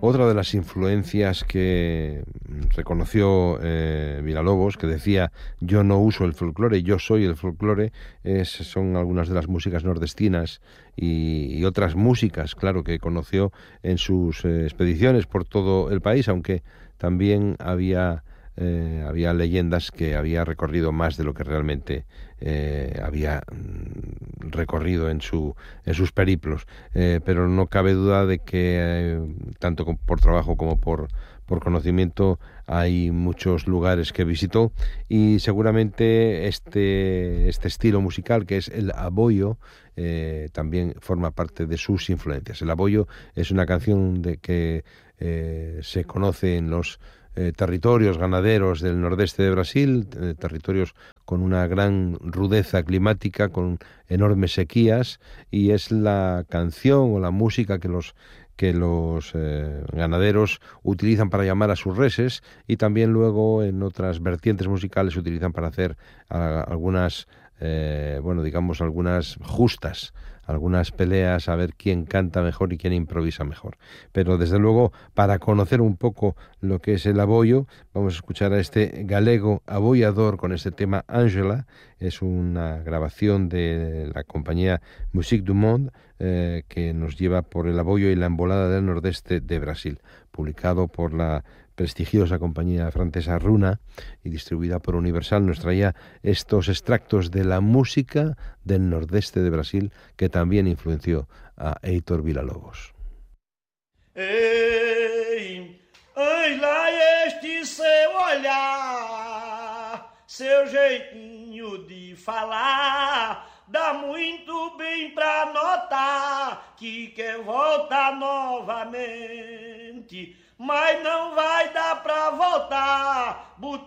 Otra de las influencias que reconoció Villalobos, que decía: yo no uso el folclore, yo soy el folclore, son algunas de las músicas nordestinas y otras músicas, claro, que conoció en sus expediciones por todo el país, aunque también había leyendas que había recorrido más de lo que realmente había recorrido en sus periplos, pero no cabe duda de que tanto por trabajo como por conocimiento hay muchos lugares que visitó, y seguramente este estilo musical, que es el aboyo, también forma parte de sus influencias. El aboyo es una canción de que se conoce en los territorios ganaderos del nordeste de Brasil, territorios con una gran rudeza climática, con enormes sequías, y es la canción o la música que los ganaderos utilizan para llamar a sus reses, y también luego en otras vertientes musicales se utilizan para hacer algunas, digamos, algunas justas, algunas peleas, a ver quién canta mejor y quién improvisa mejor. Pero desde luego, para conocer un poco lo que es el aboyo, vamos a escuchar a este galego aboiador con este tema Ángela. Es una grabación de la compañía Musique du Monde, que nos lleva por el aboyo y la embolada del nordeste de Brasil, publicado por la prestigiosa compañía francesa Runa y distribuida por Universal. Nos traía estos extractos de la música del nordeste de Brasil, que también influenció a Heitor Villa-Lobos. Ei, ai lá este seu olhar, seu jeitinho de falar, dá muito bem pra notar que quer voltar novamente, mas não vai dar pra voltar.